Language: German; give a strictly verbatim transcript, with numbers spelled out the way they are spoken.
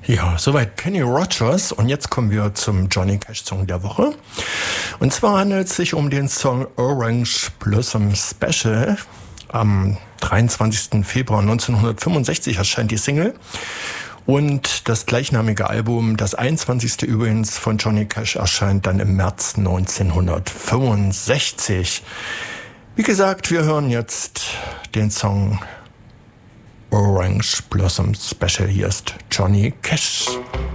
Ja, soweit Kenny Rogers und jetzt kommen wir zum Johnny Cash Song der Woche. Und zwar handelt es sich um den Song Orange Blossom Special. Am dreiundzwanzigsten Februar neunzehnhundertfünfundsechzig erscheint die Single. Und das gleichnamige Album, das einundzwanzigste übrigens von Johnny Cash, erscheint dann im März neunzehnhundertfünfundsechzig. Wie gesagt, wir hören jetzt den Song Orange Blossom Special. Hier ist Johnny Cash.